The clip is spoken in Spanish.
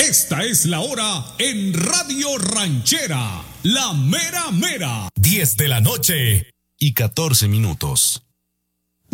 Esta es la hora en Radio Ranchera, la mera mera. 10 de la noche y 14 minutos.